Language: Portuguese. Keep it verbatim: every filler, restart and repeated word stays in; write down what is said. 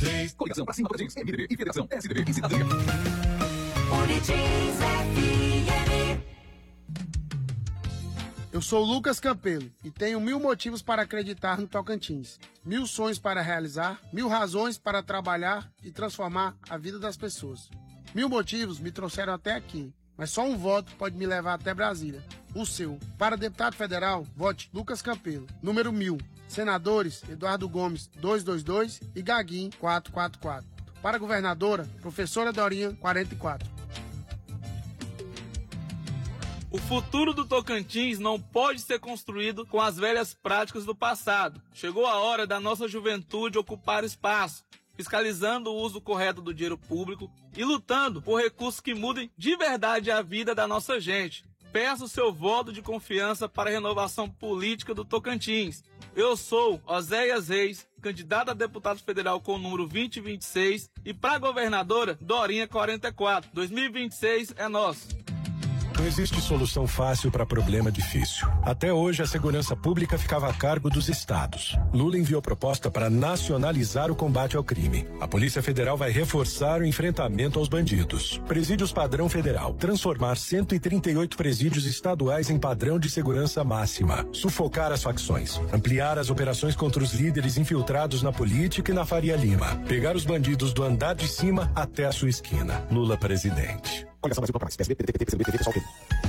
três. Coligação pra cima do Jeans, M D B e Federação S D B e Cidadania. Unijins F M. Eu sou o Lucas Campelo e tenho mil motivos para acreditar no Tocantins. Mil sonhos para realizar, mil razões para trabalhar e transformar a vida das pessoas. Mil motivos me trouxeram até aqui, mas só um voto pode me levar até Brasília. O seu. Para deputado federal, vote Lucas Campelo, número mil. Senadores, Eduardo Gomes, duzentos e vinte e dois e Gaguinho, quatrocentos e quarenta e quatro. Para governadora, professora Dorinha, quarenta e quatro. O futuro do Tocantins não pode ser construído com as velhas práticas do passado. Chegou a hora da nossa juventude ocupar espaço, fiscalizando o uso correto do dinheiro público e lutando por recursos que mudem de verdade a vida da nossa gente. Peço o seu voto de confiança para a renovação política do Tocantins. Eu sou Oséias Reis, candidato a deputado federal com o número vinte e vinte e seis e para governadora, Dorinha quarenta e quatro. dois mil e vinte e seis é nosso. Não existe solução fácil para problema difícil. Até hoje, a segurança pública ficava a cargo dos estados. Lula enviou proposta para nacionalizar o combate ao crime. A Polícia Federal vai reforçar o enfrentamento aos bandidos. Presídios padrão federal. Transformar cento e trinta e oito presídios estaduais em padrão de segurança máxima. Sufocar as facções. Ampliar as operações contra os líderes infiltrados na política e na Faria Lima. Pegar os bandidos do andar de cima até a sua esquina. Lula presidente. Coligação Brasil Proclamas, P S B, P D T, P C B, P V, Pessoal, P M.